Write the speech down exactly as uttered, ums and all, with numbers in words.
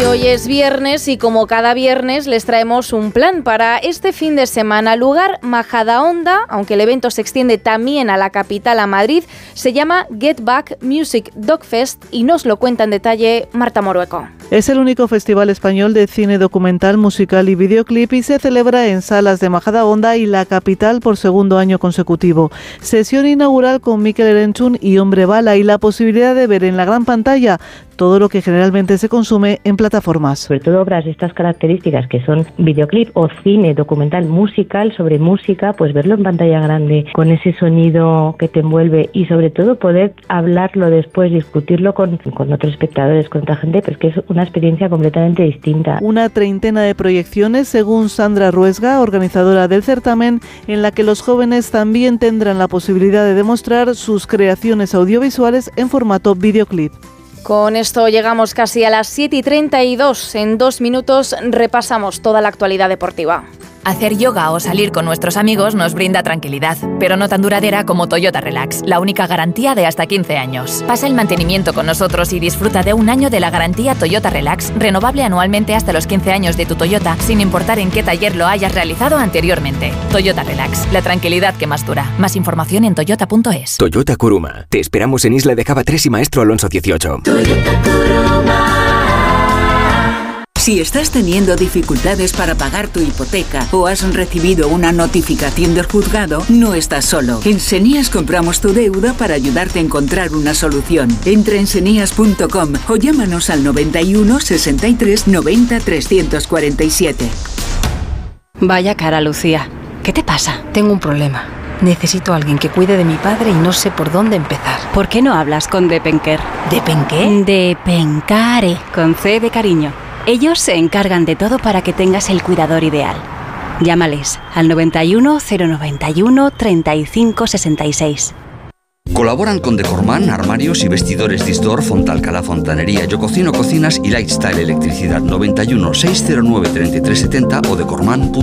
Hoy es viernes y como cada viernes les traemos un plan para este fin de semana. Lugar Majadahonda, aunque el evento se extiende también a la capital, a Madrid, se llama Get Back Music Dog Fest y nos lo cuenta en detalle Marta Morueco. Es el único festival español de cine documental, musical y videoclip y se celebra en salas de Majadahonda y la capital por segundo año consecutivo. Sesión inaugural con Mikel Erentzun y Hombre Bala y la posibilidad de ver en la gran pantalla todo lo que generalmente se consume en plataformas. Sobre todo obras de estas características que son videoclip o cine documental musical sobre música, pues verlo en pantalla grande con ese sonido que te envuelve y sobre todo poder hablarlo después, discutirlo con, con otros espectadores, con otra gente, pues que es una experiencia completamente distinta. Una treintena de proyecciones, según Sandra Ruesga, organizadora del certamen, en la que los jóvenes también tendrán la posibilidad de demostrar sus creaciones audiovisuales en formato videoclip. Con esto llegamos casi a las siete y treinta y dos. En dos minutos repasamos toda la actualidad deportiva. Hacer yoga o salir con nuestros amigos nos brinda tranquilidad, pero no tan duradera como Toyota Relax, la única garantía de hasta quince años. Pasa el mantenimiento con nosotros y disfruta de un año de la garantía Toyota Relax, renovable anualmente hasta los quince años de tu Toyota, sin importar en qué taller lo hayas realizado anteriormente. Toyota Relax, la tranquilidad que más dura. Más información en toyota punto es. Toyota Kuruma. Te esperamos en Isla de Java tres y Maestro Alonso dieciocho. Toyota Kuruma. Si estás teniendo dificultades para pagar tu hipoteca o has recibido una notificación del juzgado, no estás solo. En Senías compramos tu deuda para ayudarte a encontrar una solución. Entra en senías punto com o llámanos al noventa y uno, sesenta y tres, noventa, trescientos cuarenta y siete. Vaya cara, Lucía. ¿Qué te pasa? Tengo un problema. Necesito a alguien que cuide de mi padre y no sé por dónde empezar. ¿Por qué no hablas con Depenker? ¿Depenqué? Depencare, con C de cariño. Ellos se encargan de todo para que tengas el cuidador ideal. Llámales al noventa y uno, cero noventa y uno, treinta y cinco, sesenta y seis. Colaboran con Decorman, armarios y vestidores Disdor, Fontalcala, Fontanería, Yo Cocino Cocinas y Lifestyle Electricidad. Noventa y uno, seiscientos nueve, treinta y tres setenta o decorman punto com.